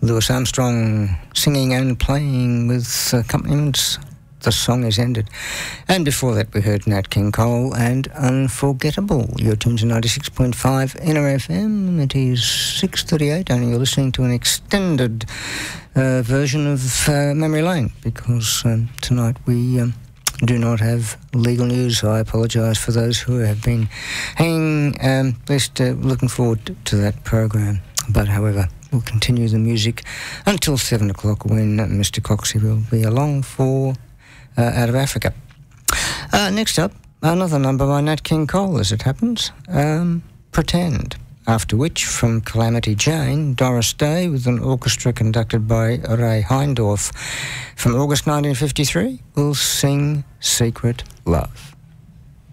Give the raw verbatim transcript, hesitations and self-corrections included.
Louis Armstrong singing and playing with accompaniments. The Song Is Ended. And before that we heard Nat King Cole and Unforgettable. You're tuned to ninety-six point five N R F M. It is six thirty-eight and you're listening to an extended uh, version of uh, Memory Lane because um, tonight we um, do not have legal news. I apologise for those who have been hanging, um, best uh, looking forward to that program. But however, we'll continue the music until seven o'clock when uh, Mister Coxie will be along for Uh, out of Africa. Uh, next up, another number by Nat King Cole, as it happens, um, Pretend. After which, from Calamity Jane, Doris Day with an orchestra conducted by Ray Heindorf. From August nineteen fifty-three, will sing Secret Love.